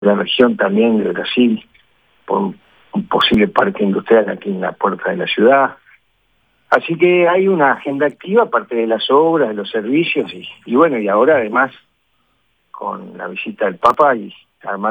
la región también de Brasil, por un posible parque industrial aquí en la puerta de la ciudad. Así que hay una agenda activa, aparte de las obras, de los servicios, y bueno, y ahora además con la visita del Papa y armar